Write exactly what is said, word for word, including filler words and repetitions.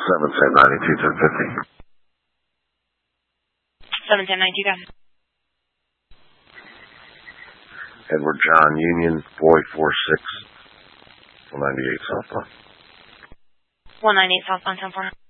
seven ten ninety-two ten fifty. seven ten ninety-two, got it. Edward John Union, boy four six, one ninety-eight southbound. one ninety-eight southbound, ten four.